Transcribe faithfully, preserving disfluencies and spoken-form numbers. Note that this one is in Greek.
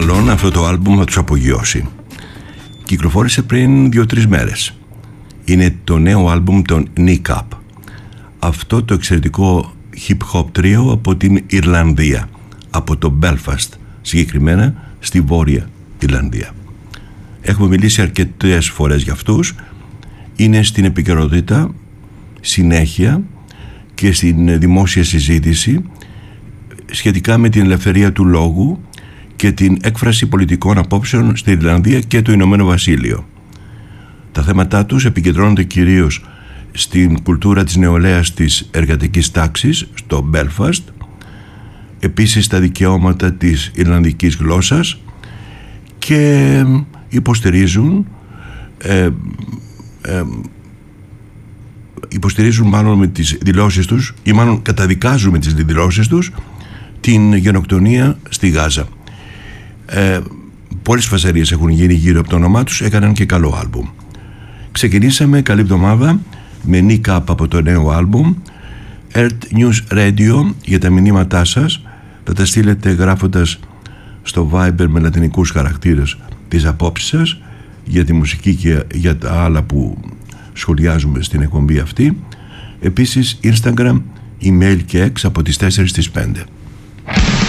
μάλλον αυτό το άλμπουμ θα τους απογειώσει. Κυκλοφόρησε πριν δύο-τρεις μέρες. Είναι το νέο άλμπουμ των Nick Up. Αυτό το εξαιρετικό hip-hop τρίο από την Ιρλανδία, από το Belfast, συγκεκριμένα στη Βόρεια Ιρλανδία. Έχουμε μιλήσει αρκετές φορές για αυτούς. Είναι στην επικαιρότητα συνέχεια και στην δημόσια συζήτηση σχετικά με την ελευθερία του λόγου και την έκφραση πολιτικών απόψεων στην Ιρλανδία και το Ηνωμένο Βασίλειο. Τα θέματά τους επικεντρώνονται κυρίως στην κουλτούρα της νεολαίας της εργατικής τάξης στο Belfast, επίσης τα δικαιώματα της Ιρλανδικής γλώσσας, και υποστηρίζουν ε, ε, υποστηρίζουν μάλλον με τις δηλώσεις τους, ή μάλλον καταδικάζουν με τις δηλώσεις τους, την γενοκτονία στη Γάζα. Ε, πολλές φασαρίες έχουν γίνει γύρω από το όνομά τους, έκαναν και καλό άλμπουμ. Ξεκινήσαμε καλή εβδομάδα με Nick Up από το νέο άλμπουμ. Earth News Radio για τα μηνύματά σας. Θα τα στείλετε γράφοντας στο Viber με λατινικούς χαρακτήρες τις απόψεις σας για τη μουσική και για τα άλλα που σχολιάζουμε στην εκπομπή αυτή. Επίσης Instagram, email και X από τις τέσσερις στις πέντε.